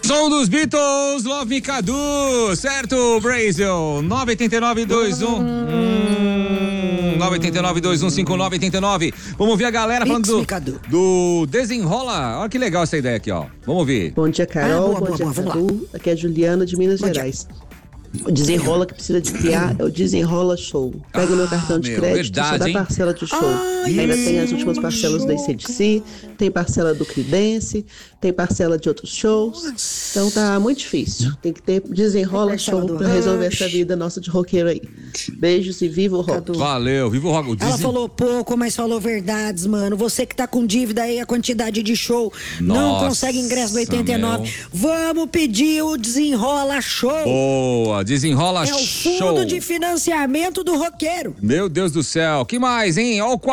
Som dos Beatles, Love Me Cadu, certo, Brasil? 989-2159-89. Vamos ver a galera falando do Desenrola. Olha que legal essa ideia aqui, ó. Vamos ouvir. Bom dia, Carol. Bom dia, Cadu. Aqui é a Juliana de Minas Gerais. O Desenrola que precisa de criar é o Desenrola Show. Pega o meu cartão de crédito, só dá parcela de show. Ainda tem as últimas parcelas do AC/DC, tem parcela do Creedence, tem parcela de outros shows. Então tá muito difícil. Tem que ter Desenrola Show pra resolver essa vida nossa de roqueiro aí. Beijos e viva o rock. Valeu, viva o rock. Ela falou pouco, mas falou verdades, mano. Você que tá com dívida aí, a quantidade de show, não consegue ingresso do 89. Vamos pedir o Desenrola Show. Boa, Desenrola Show. É o fundo de financiamento do roqueiro. Meu Deus do céu, que mais, hein? Ó o